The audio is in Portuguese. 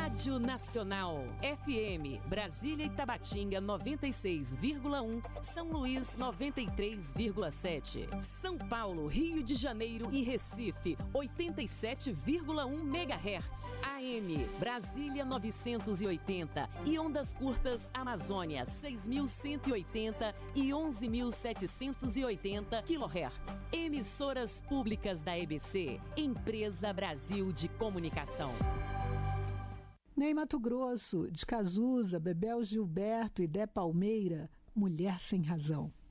Rádio Nacional, FM, Brasília e Tabatinga 96,1, São Luís 93,7, São Paulo, Rio de Janeiro e Recife 87,1 MHz, AM, Brasília 980 e ondas curtas Amazônia 6.180 e 11.780 kHz. Emissoras públicas da EBC, Empresa Brasil de Comunicação. Ney Mato Grosso, de Cazuza, Bebel Gilberto e Dé Palmeira, Mulher Sem Razão.